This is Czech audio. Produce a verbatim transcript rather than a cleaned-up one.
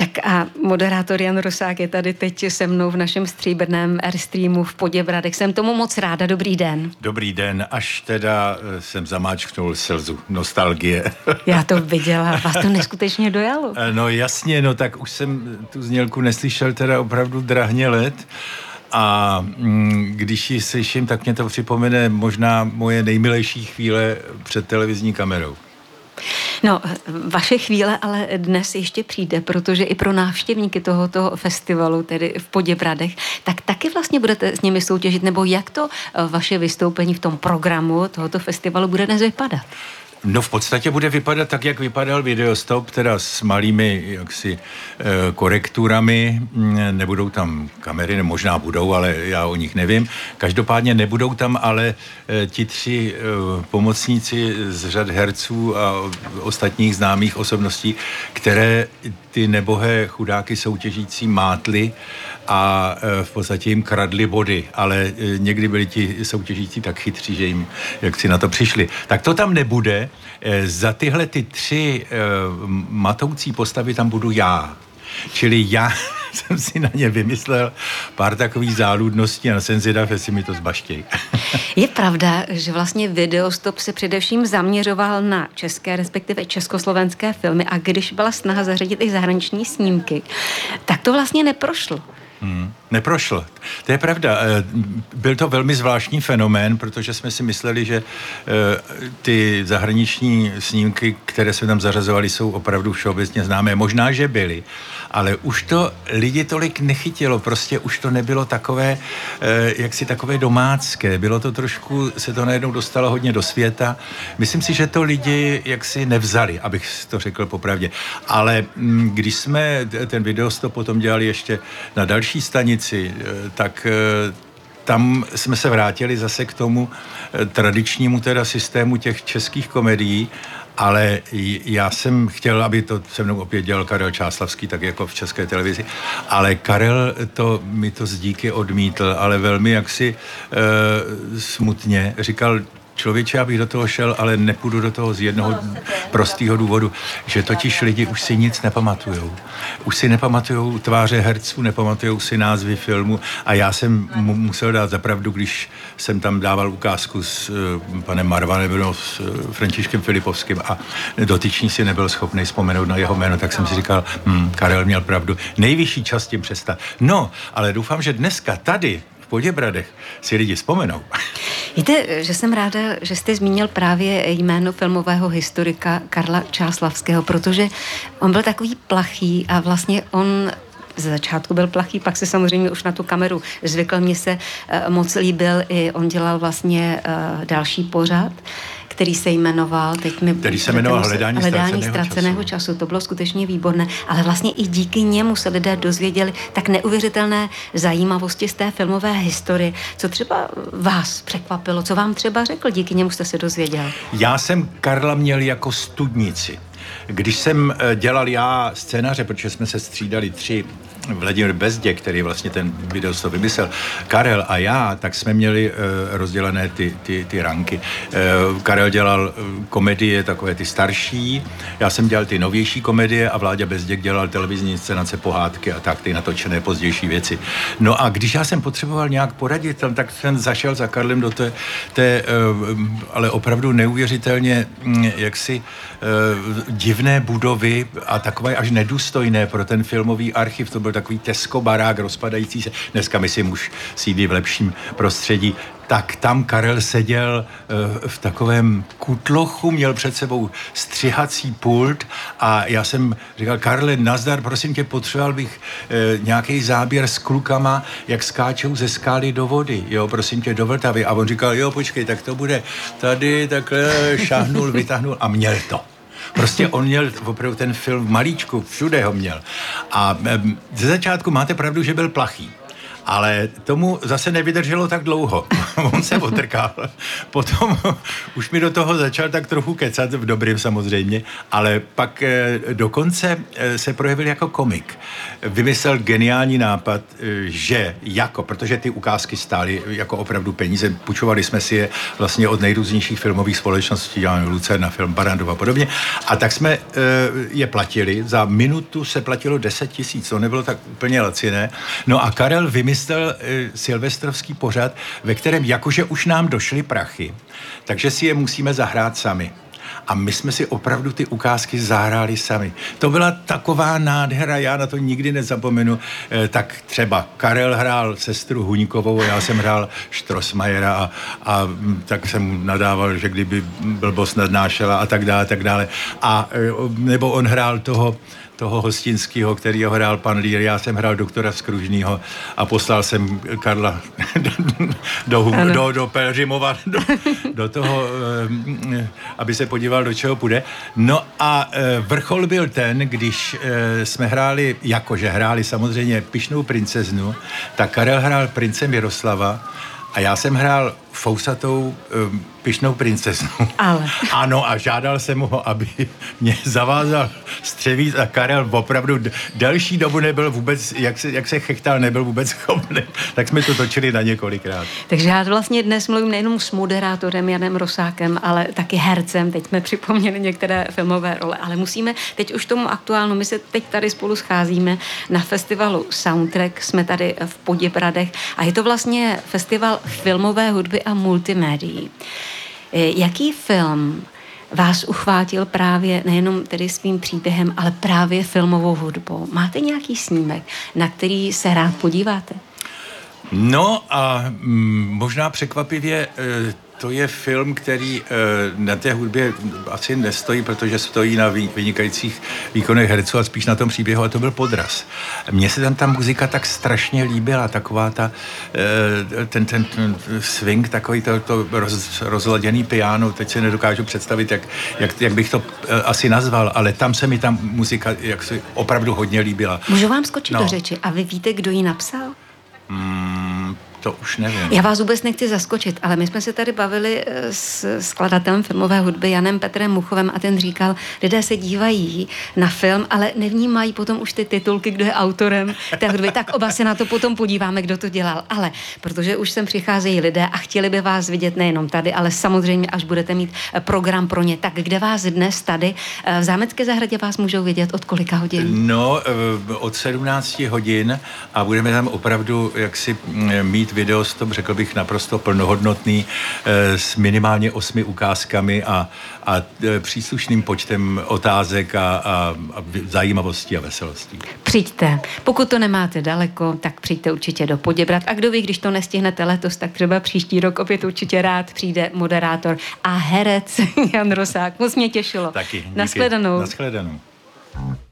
Tak a moderátor Jan Rosák je tady teď se mnou v našem stříbrném Airstreamu v Poděbradech. Jsem tomu moc ráda. Dobrý den. Dobrý den, až teda jsem zamáčknul slzu nostalgie. Já to viděla, vás to neskutečně dojalo. No jasně, no tak už jsem tu znělku neslyšel teda opravdu drahně let. A mm, když ji slyším, tak mě to připomene možná moje nejmilejší chvíle před televizní kamerou. No, vaše chvíle ale dnes ještě přijde, protože i pro návštěvníky tohoto festivalu, tedy v Poděbradech, tak taky vlastně budete s nimi soutěžit, nebo jak to vaše vystoupení v tom programu tohoto festivalu bude dnes vypadat? No v podstatě bude vypadat tak, jak vypadal Videostop, teda s malými jaksi e, korekturami, nebudou tam kamery, ne, možná budou, ale já o nich nevím. Každopádně nebudou tam ale e, ti tři e, pomocníci z řad herců a ostatních známých osobností, které ty nebohé chudáky soutěžící mátly a v podstatě jim kradli body, ale někdy byli ti soutěžící tak chytří, že jim jak si na to přišli. Tak to tam nebude. Za tyhle ty tři matoucí postavy tam budu já. Čili já jsem si na ně vymyslel pár takových záludností a jsem zvědav, jestli mi to zbaštějí. Je pravda, že vlastně Videostop se především zaměřoval na české, respektive československé filmy a když byla snaha zařadit i zahraniční snímky, tak to vlastně neprošlo. Hmm, neprošlo. To je pravda. Byl to velmi zvláštní fenomén, protože jsme si mysleli, že ty zahraniční snímky, které se tam zařazovaly, jsou opravdu všeobecně známé. Možná, že byly, ale už to lidi tolik nechytilo. Prostě už to nebylo takové, jaksi takové domácké. Bylo to trošku, se to najednou dostalo hodně do světa. Myslím si, že to lidi jaksi nevzali, abych to řekl popravdě. Ale když jsme ten Videostop potom dělali ještě na další stanici, tak tam jsme se vrátili zase k tomu tradičnímu teda systému těch českých komedií, ale já jsem chtěl, aby to se mnou opět dělal Karel Čáslavský, tak jako v České televizi, ale Karel to, mi to z díky odmítl, ale velmi jaksi e, smutně říkal: člověče, abych do toho šel, ale nepůjdu do toho z jednoho prostého důvodu, že totiž lidi už si nic nepamatujou. Už si nepamatujou tváře herců, nepamatujou si názvy filmu a já jsem mu musel dát za pravdu, když jsem tam dával ukázku s uh, panem Marvanem nebo s uh, Františkem Filipovským a dotyčný si nebyl schopný vzpomenout na jeho jméno, tak jsem si říkal, hm, Karel měl pravdu. Nejvyšší čas tím přestat. No, ale doufám, že dneska tady v Poděbradech si lidi vzpomenou. Víte, že jsem ráda, že jste zmínil právě jméno filmového historika Karla Čáslavského, protože on byl takový plachý a vlastně on ze začátku byl plachý, pak se samozřejmě už na tu kameru zvykl. Mně se uh, moc líbil i on dělal vlastně uh, další pořad, který se jmenoval, teď mi... Který se jmenoval Hledání, hledání ztraceného, ztraceného času. času. To bylo skutečně výborné, ale vlastně i díky němu se lidé dozvěděli tak neuvěřitelné zajímavosti z té filmové historie. Co třeba vás překvapilo? Co vám třeba řekl? Díky němu jste se dozvěděl. Já jsem Karla měl jako studnici. Když jsem dělal já scénáře, protože jsme se střídali tři, Vladimír Bezdě, který vlastně ten Videostop vymyslel, Karel a já, tak jsme měli uh, rozdělené ty, ty, ty ranky. Uh, Karel dělal uh, komedie, takové ty starší, já jsem dělal ty novější komedie a Vláďa Bezděk dělal televizní inscenace, pohádky a tak, ty natočené pozdější věci. No a když já jsem potřeboval nějak poradit, tak jsem zašel za Karlem do té, té uh, ale opravdu neuvěřitelně um, jaksi uh, divné budovy a takové až nedůstojné pro ten filmový archiv. To byl takový Tesco barák rozpadající se. Dneska myslím už sídlí v lepším prostředí. Tak tam Karel seděl uh, v takovém kutlochu, měl před sebou střihací pult a já jsem říkal: Karle, nazdar, prosím tě, potřeboval bych uh, nějaký záběr s klukama, jak skáčou ze skály do vody, jo, prosím tě, do Vltavy. A on říkal: jo, počkej, tak to bude tady, takhle šáhnul, vytáhnul a měl to. Prostě on měl opravdu ten film v malíčku, všude ho měl. A ze začátku máte pravdu, že byl plachý. Ale tomu zase nevydrželo tak dlouho. On se otrkal. Potom už mi do toho začal tak trochu kecat, v dobrým samozřejmě, ale pak dokonce se projevil jako komik. Vymyslel geniální nápad, že jako, protože ty ukázky stály jako opravdu peníze, půjčovali jsme si je vlastně od nejrůznějších filmových společností, děláme Lucerna, film Barrandov a podobně, a tak jsme je platili. Za minutu se platilo deset tisíc, to nebylo tak úplně laciné. No a Karel vymyslel silvestrovský pořad, ve kterém jakože už nám došly prachy, takže si je musíme zahrát sami. A my jsme si opravdu ty ukázky zahráli sami. To byla taková nádhera, já na to nikdy nezapomenu. E, tak třeba Karel hrál sestru Huňkovou, já jsem hrál Štrosmajera a, a tak jsem nadával, že kdyby blbost nadnášela a tak dále, a tak dále. A nebo on hrál toho toho Hostinského, který ho hrál pan Lír, já jsem hrál doktora Skružnýho a poslal jsem Karla do, do, do Pelřimova, do, do toho, aby se podíval, do čeho půjde. No a vrchol byl ten, když jsme hráli, jakože hráli samozřejmě Pyšnou princeznu, tak Karel hrál prince Miroslava a já jsem hrál fousatou um, Pyšnou princeznu. Ale. Ano, a žádal jsem ho, aby mě zavázal střevíc a Karel opravdu delší dobu nebyl vůbec, jak se, jak se chechtal, nebyl vůbec schopný. Tak jsme to točili na několikrát. Takže já vlastně dnes mluvím nejenom s moderátorem Janem Rosákem, ale taky hercem. Teď jsme připomněli některé filmové role, ale musíme teď už tomu aktuálnu. My se teď tady spolu scházíme na festivalu Soundtrack, jsme tady v Poděbradech a je to vlastně festival filmové hudby a multimédií. Jaký film vás uchvátil právě nejenom tedy svým příběhem, ale právě filmovou hudbou? Máte nějaký snímek, na který se rád podíváte? No a m, možná překvapivě e, to je film, který e, na té hudbě asi nestojí, protože stojí na vynikajících výkonech herců a spíš na tom příběhu, a to byl Podraz. Mně se tam ta muzika tak strašně líbila, taková ta, e, ten, ten, ten swing, takový to, to roz, rozladěný piano, teď si nedokážu představit, jak, jak, jak bych to e, asi nazval, ale tam se mi ta muzika jak si opravdu hodně líbila. Můžu vám skočit no. do řeči? A vy víte, kdo ji napsal? Hmm, to už nevím. Já vás vůbec nechci zaskočit, ale my jsme se tady bavili s skladatelem filmové hudby Janem Petrem Muchovem a ten říkal, lidé se dívají na film, ale nevnímají potom už ty titulky, kdo je autorem té hudby. Tak oba se na to potom podíváme, kdo to dělal. Ale protože už sem přicházejí lidé a chtěli by vás vidět nejenom tady, ale samozřejmě, až budete mít program pro ně, tak kde vás dnes tady v Zámecké zahradě vás můžou vidět od kolika hodin? No, od sedmnácti hodin a budeme tam opravdu jaksi mít videostop, řekl bych, naprosto plnohodnotný s minimálně osmi ukázkami a, a příslušným počtem otázek a, a, a zajímavostí a veselostí. Přijďte. Pokud to nemáte daleko, tak přijďte určitě do Poděbrad. A kdo ví, když to nestihnete letos, tak třeba příští rok opět určitě rád přijde moderátor a herec Jan Rosák. Moc mě těšilo. Taky. Nashledanou. Nashledanou.